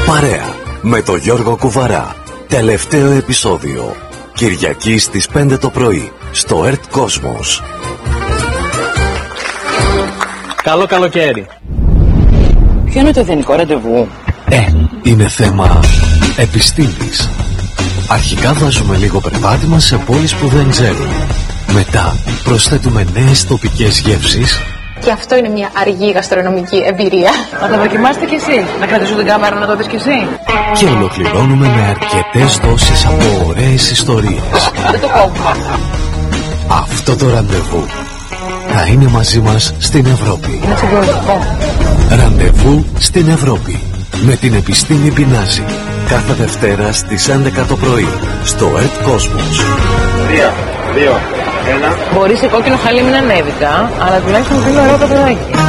Παρέα με το Γιώργο Κουβαρά. Τελευταίο επεισόδιο. Κυριακή στις 5 το πρωί στο ΕΡΤ Κόσμος. Καλό καλοκαίρι. Ποιο είναι το ιδανικό ραντεβού? Είναι θέμα επιστήμης. Αρχικά βάζουμε λίγο περπάτημα σε πόλεις που δεν ξέρουμε. Μετά προσθέτουμε νέες τοπικές γεύσεις. Και αυτό είναι μια αργή γαστρονομική εμπειρία. Να το δοκιμάσετε κι εσύ. Να κρατήσω την κάμερα να το δεις κι εσύ. Και ολοκληρώνουμε με αρκετές δόσεις από ωραίες ιστορίες. Δεν το κόβουμε. Αυτό το ραντεβού θα είναι μαζί μας στην Ευρώπη. Είναι συγκλονιστικό. Ραντεβού στην Ευρώπη. Με την επιστήμη πεινάζει. Κάθε Δευτέρα στις 11 το πρωί στο ΕΡΤ Κόσμος. 3, 2, 1. Μπορεί σε κόκκινο χαλί μην ανέβηκα, αλλά τουλάχιστον είναι ωραίο το παιδάκι.